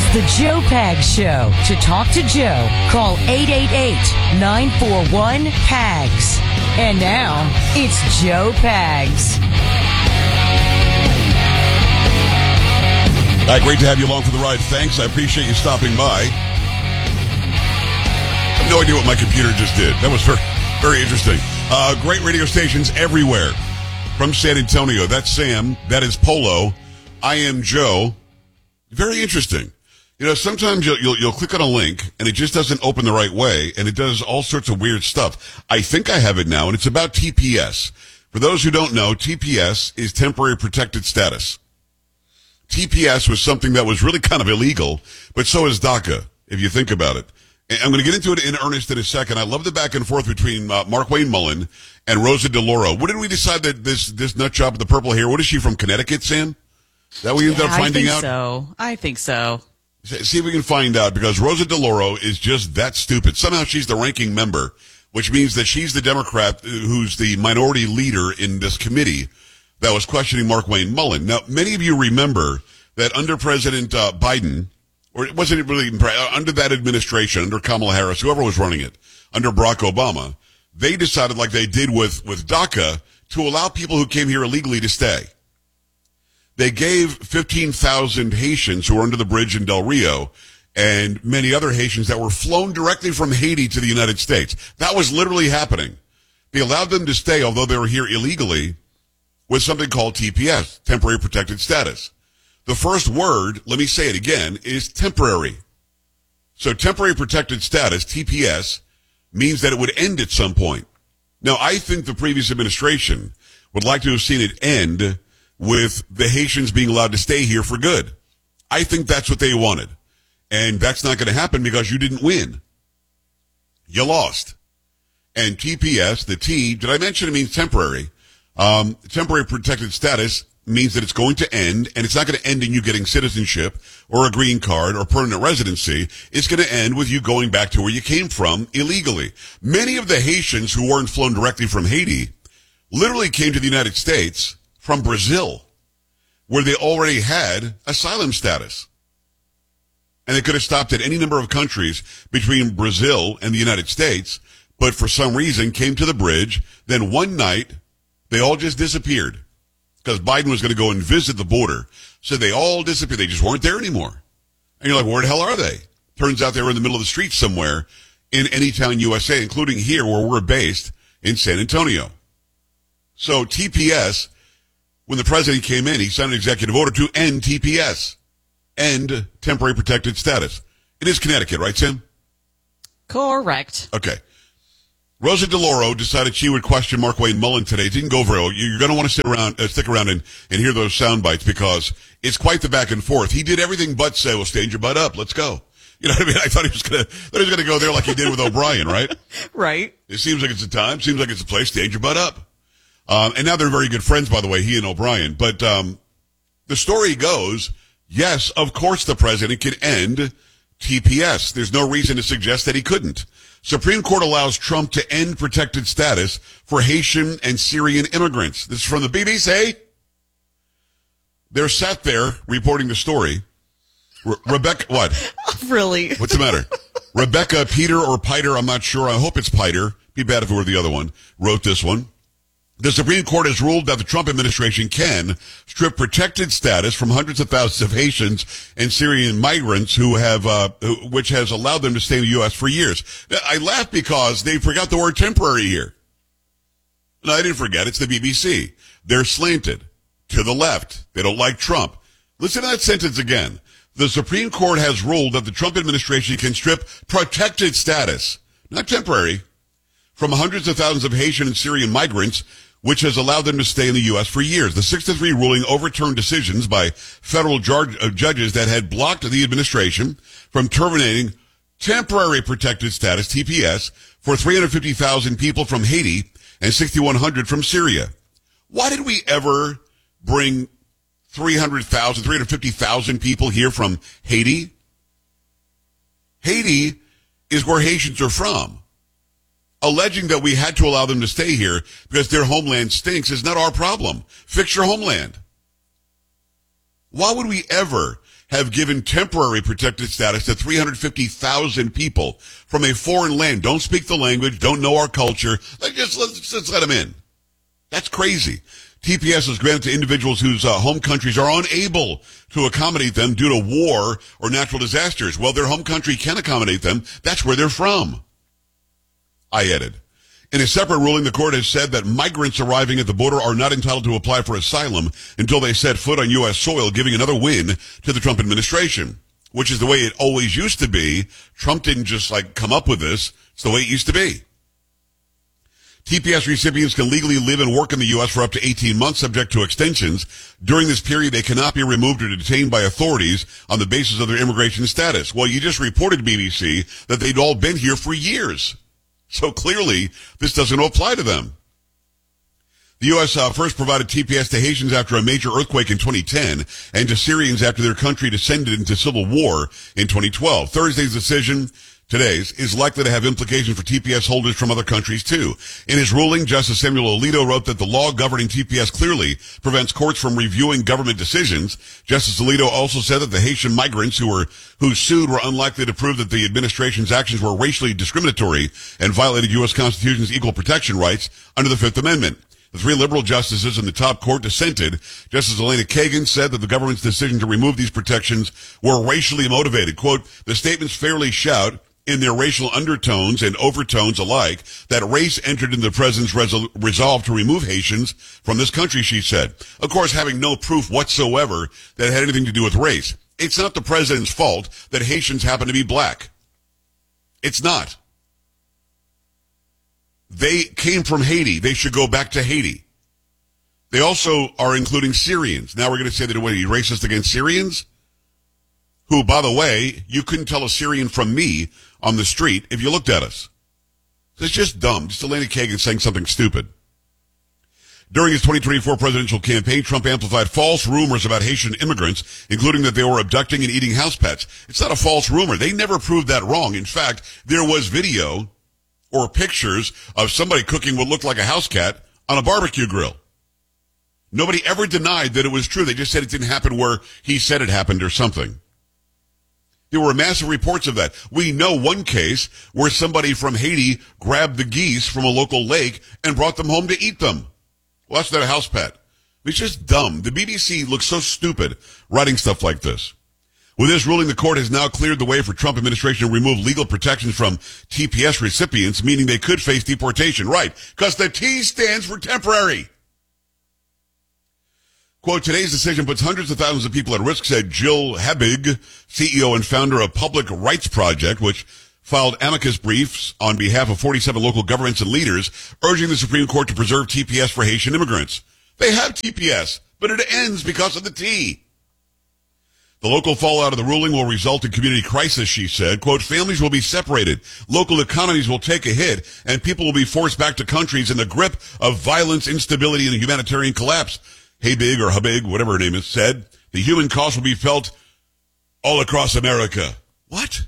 the Joe Pags Show. To talk to Joe, call 888-941-PAGS. And now, it's Joe Pags. Hi, great to have you along for the ride. Thanks. I appreciate you stopping by. I have no idea what my computer just did. That was very, very interesting. Great radio stations everywhere. From San Antonio, that's Sam. That is Polo. I am Joe. Very interesting. You know, sometimes you'll click on a link and it just doesn't open the right way, and it does all sorts of weird stuff. I think I have it now, and it's about TPS. For those who don't know, TPS is temporary protected status. TPS was something that was really kind of illegal, but so is DACA, if you think about it. And I'm going to get into it in earnest in a second. I love the back and forth between Markwayne Mullin and Rosa DeLauro. What did we decide that this nut job with the purple hair, what is she, from Connecticut, Sam? Is that what you ended up finding out? I think so. See if we can find out, because Rosa DeLauro is just that stupid. Somehow she's the ranking member, which means that she's the Democrat who's the minority leader in this committee that was questioning Markwayne Mullin. Now, many of you remember that under President Biden, or it wasn't really under that administration, under Kamala Harris, whoever was running it, under Barack Obama, they decided, like they did with DACA, to allow people who came here illegally to stay. They gave 15,000 Haitians who were under the bridge in Del Rio and many other Haitians that were flown directly from Haiti to the United States. That was literally happening. They allowed them to stay, although they were here illegally, with something called TPS, temporary protected status. The first word, let me say it again, is temporary. So temporary protected status, TPS, means that it would end at some point. Now, I think the previous administration would like to have seen it end with the Haitians being allowed to stay here for good. I think that's what they wanted. And that's not going to happen because you didn't win. You lost. And TPS, the T, did I mention it means temporary? Temporary protected status means that it's going to end, and it's not going to end in you getting citizenship or a green card or permanent residency. It's going to end with you going back to where you came from illegally. Many of the Haitians who weren't flown directly from Haiti literally came to the United States from Brazil, where they already had asylum status. And they could have stopped at any number of countries between Brazil and the United States, but for some reason came to the bridge. Then one night, they all just disappeared because Biden was going to go and visit the border. So they all disappeared. They just weren't there anymore. And you're like, where the hell are they? Turns out they were in the middle of the street somewhere in any town USA, including here where we're based in San Antonio. So TPS, when the president came in, he signed an executive order to end TPS, end temporary protected status. It is Connecticut, right, Sam? Correct. Okay. Rosa DeLauro decided she would question Markwayne Mullin today. It didn't go very well. You're going to want to stick around and hear those sound bites, because it's quite the back and forth. He did everything but say, well, stand your butt up. Let's go. You know what I mean? I thought he was going to go there like he did with O'Brien, right? Right. It seems like it's the time. Seems like it's the place. Stand your butt up. And now they're very good friends, by the way, he and O'Brien. But the story goes, yes, of course the president can end TPS. There's no reason to suggest that he couldn't. Supreme Court allows Trump to end protected status for Haitian and Syrian immigrants. This is from the BBC. They're sat there reporting the story. Rebecca, what? Really? What's the matter? Rebecca Peter or Piter, I'm not sure. I hope it's Piter. Be bad if it were the other one. Wrote this one. The Supreme Court has ruled that the Trump administration can strip protected status from hundreds of thousands of Haitians and Syrian migrants which has allowed them to stay in the U.S. for years. I laugh because they forgot the word temporary here. No, I didn't forget. It's the BBC. They're slanted to the left. They don't like Trump. Listen to that sentence again. The Supreme Court has ruled that the Trump administration can strip protected status, not temporary, from hundreds of thousands of Haitian and Syrian migrants, which has allowed them to stay in the U.S. for years. The 6-3 ruling overturned decisions by federal judges that had blocked the administration from terminating temporary protected status, TPS, for 350,000 people from Haiti and 6,100 from Syria. Why did we ever bring 350,000 people here from Haiti? Haiti is where Haitians are from. Alleging that we had to allow them to stay here because their homeland stinks is not our problem. Fix your homeland. Why would we ever have given temporary protected status to 350,000 people from a foreign land. Don't speak the language, don't know our culture. Let's let them in. That's crazy. TPS is granted to individuals whose home countries are unable to accommodate them due to war or natural disasters. Well, their home country can accommodate them. That's where they're from. I added. In a separate ruling, the court has said that migrants arriving at the border are not entitled to apply for asylum until they set foot on U.S. soil, giving another win to the Trump administration, which is the way it always used to be. Trump didn't just come up with this. It's the way it used to be. TPS recipients can legally live and work in the U.S. for up to 18 months, subject to extensions. During this period, they cannot be removed or detained by authorities on the basis of their immigration status. Well, you just reported, BBC, that they'd all been here for years. So clearly, this doesn't apply to them. The U.S. First provided TPS to Haitians after a major earthquake in 2010 and to Syrians after their country descended into civil war in 2012. Thursday's decision, today's, is likely to have implications for TPS holders from other countries, too. In his ruling, Justice Samuel Alito wrote that the law governing TPS clearly prevents courts from reviewing government decisions. Justice Alito also said that the Haitian migrants who sued were unlikely to prove that the administration's actions were racially discriminatory and violated U.S. Constitution's equal protection rights under the Fifth Amendment. The three liberal justices in the top court dissented. Justice Elena Kagan said that the government's decision to remove these protections were racially motivated. Quote, the statements fairly shout, in their racial undertones and overtones alike, that race entered into the president's resolve to remove Haitians from this country, she said. Of course, having no proof whatsoever that it had anything to do with race. It's not the president's fault that Haitians happen to be black. It's not. They came from Haiti. They should go back to Haiti. They also are including Syrians. Now we're going to say that are racist against Syrians? Who, by the way, you couldn't tell a Syrian from me on the street if you looked at us. It's just dumb. Just Elena Kagan saying something stupid. During his 2024 presidential campaign, Trump amplified false rumors about Haitian immigrants, including that they were abducting and eating house pets. It's not a false rumor. They never proved that wrong. In fact, there was video or pictures of somebody cooking what looked like a house cat on a barbecue grill. Nobody ever denied that it was true. They just said it didn't happen where he said it happened or something. There were massive reports of that. We know one case where somebody from Haiti grabbed the geese from a local lake and brought them home to eat them. Well, that's not a house pet. It's just dumb. The BBC looks so stupid writing stuff like this. With this ruling, the court has now cleared the way for Trump administration to remove legal protections from TPS recipients, meaning they could face deportation. Right, because the T stands for temporary. Quote, today's decision puts hundreds of thousands of people at risk, said Jill Hebig, CEO and founder of Public Rights Project, which filed amicus briefs on behalf of 47 local governments and leaders, urging the Supreme Court to preserve TPS for Haitian immigrants. They have TPS, but it ends because of the T. The local fallout of the ruling will result in community crisis, she said. Quote, families will be separated, local economies will take a hit, and people will be forced back to countries in the grip of violence, instability, and humanitarian collapse. Hebig, or Habig, whatever her name is, said, the human cost will be felt all across America. What?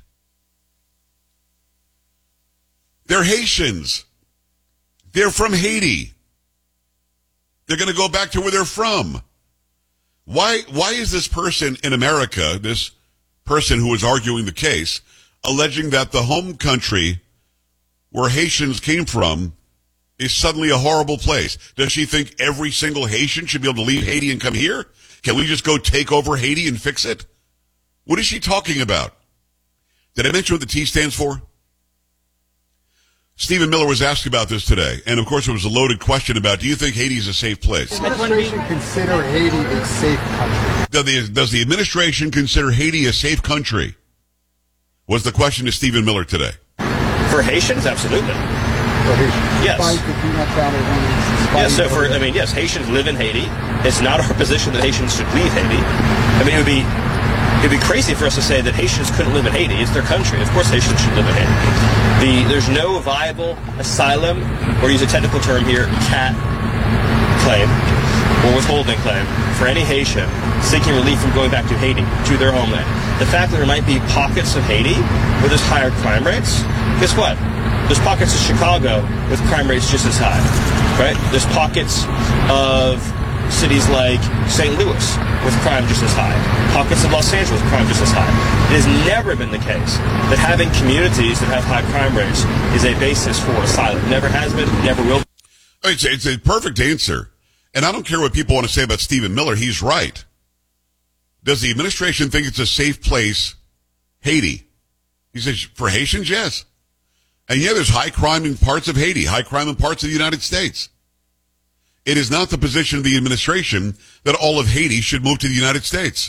They're Haitians. They're from Haiti. They're going to go back to where they're from. Why is this person in America, this person who is arguing the case, alleging that the home country where Haitians came from is suddenly a horrible place? Does she think every single Haitian should be able to leave Haiti and come here? Can we just go take over Haiti and fix it? What is she talking about? Did I mention what the T stands for? Stephen Miller was asked about this today, and of course it was a loaded question about, do you think Haiti is a safe place? Does the administration consider Haiti a safe country? Does the administration consider Haiti a safe country? Was the question to Stephen Miller today. For Haitians, absolutely. For Haitians? Yes. Yes, so yes, Haitians live in Haiti. It's not our position that Haitians should leave Haiti. I mean, it'd be crazy for us to say that Haitians couldn't live in Haiti. It's their country. Of course Haitians should live in Haiti. There's no viable asylum, or to use a technical term here, CAT claim, or withholding claim, for any Haitian seeking relief from going back to Haiti, to their homeland. The fact that there might be pockets of Haiti where there's higher crime rates, guess what? There's pockets of Chicago with crime rates just as high, right? There's pockets of cities like St. Louis with crime just as high, pockets of Los Angeles with crime just as high. It has never been the case that having communities that have high crime rates is a basis for asylum. Never has been, never will be. It's a perfect answer. And I don't care what people want to say about Stephen Miller. He's right. Does the administration think it's a safe place, Haiti? He says, for Haitians, yes. And yeah, there's high crime in parts of Haiti, high crime in parts of the United States. It is not the position of the administration that all of Haiti should move to the United States.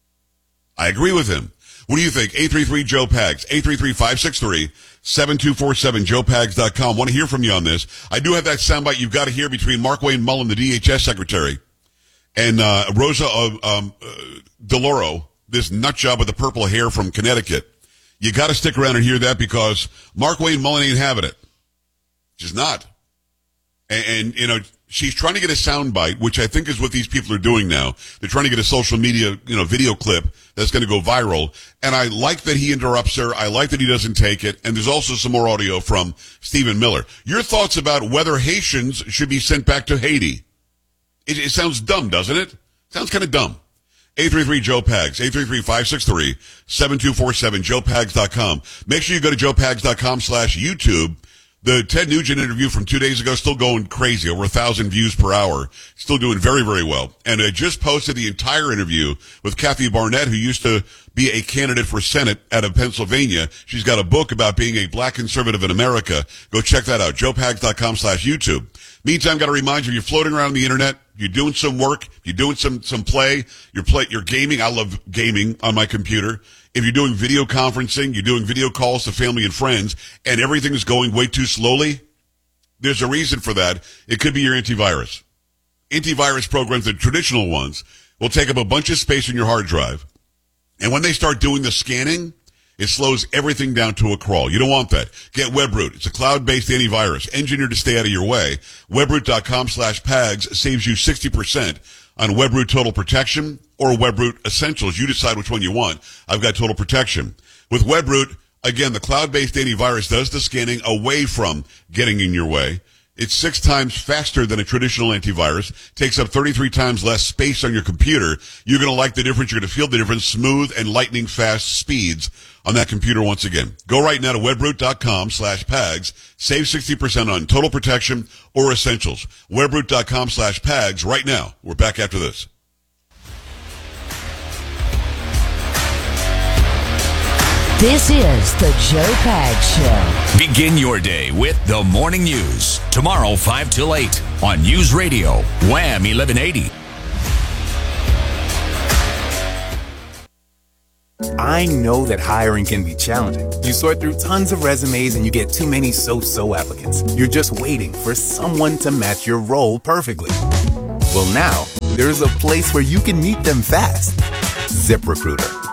I agree with him. What do you think? 833-JOE-PAGS, 833-563-7247, joepags.com. Want to hear from you on this. I do have that soundbite you've got to hear between Markwayne Mullin, the DHS secretary, and Rosa DeLauro, this nut job with the purple hair from Connecticut. You got to stick around and hear that because Markwayne Mullin ain't having it. She's not. And she's trying to get a soundbite, which I think is what these people are doing now. They're trying to get a social media, video clip that's going to go viral. And I like that he interrupts her. I like that he doesn't take it. And there's also some more audio from Stephen Miller. Your thoughts about whether Haitians should be sent back to Haiti? It sounds dumb, doesn't it? Sounds kind of dumb. 833-JOE-PAGS, 833-563-7247, joepags.com. Make sure you go to joepags.com/YouTube. The Ted Nugent interview from 2 days ago still going crazy, over 1,000 views per hour. Still doing very, very well. And I just posted the entire interview with Kathy Barnett, who used to be a candidate for Senate out of Pennsylvania. She's got a book about being a black conservative in America. Go check that out, joepags.com/YouTube. Meantime, got to remind you, if you're floating around the internet, you're doing some work, you're doing some play, you're gaming. I love gaming on my computer. If you're doing video conferencing, you're doing video calls to family and friends, and everything is going way too slowly, there's a reason for that. It could be your antivirus. Antivirus programs, the traditional ones, will take up a bunch of space on your hard drive. And when they start doing the scanning, it slows everything down to a crawl. You don't want that. Get WebRoot. It's a cloud-based antivirus engineered to stay out of your way. WebRoot.com/PAGS saves you 60% on WebRoot Total Protection or WebRoot Essentials. You decide which one you want. I've got Total Protection. With WebRoot, again, the cloud-based antivirus does the scanning away from getting in your way. It's 6 times faster than a traditional antivirus, takes up 33 times less space on your computer. You're going to like the difference. You're going to feel the difference. Smooth and lightning fast speeds on that computer once again. Go right now to webroot.com/PAGS. Save 60% on Total Protection or Essentials. Webroot.com/PAGS right now. We're back after this. This is the Joe Pags Show. Begin your day with the morning news. Tomorrow, 5 till 8 on News Radio, Wham 1180. I know that hiring can be challenging. You sort through tons of resumes and you get too many so-so applicants. You're just waiting for someone to match your role perfectly. Well, now, there's a place where you can meet them fast. ZipRecruiter.